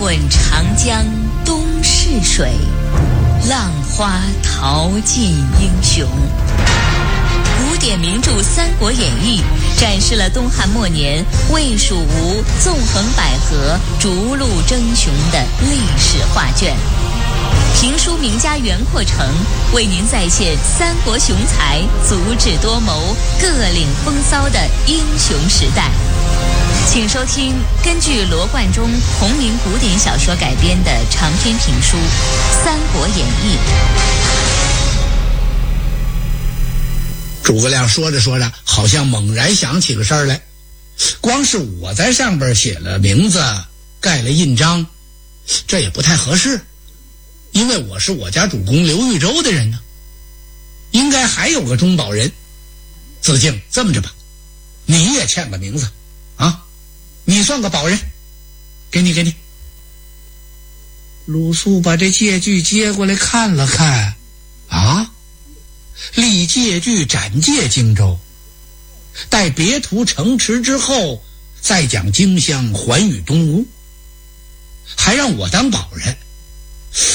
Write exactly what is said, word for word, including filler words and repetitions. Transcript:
滚长江东逝水，浪花淘尽英雄。古典名著《三国演义》展示了东汉末年魏蜀吴纵横捭阖、逐鹿争雄的历史画卷。评书名家袁阔成为您再现三国雄才足智多谋、各领风骚的英雄时代。请收听根据罗贯中同名古典小说改编的长篇评书《三国演义》。 诸葛亮说着说着，好像猛然想起个事儿来，光是我在上边写了名字，盖了印章，这也不太合适，因为我是我家主公刘豫州的人呢，应该还有个中保人。子敬，这么着吧，你也签个名字啊，你算个保人，给你给你。鲁肃把这借据接过来看了看，啊，立借据斩借荆州，待别图城池之后，再将荆襄还与东吴，还让我当保人，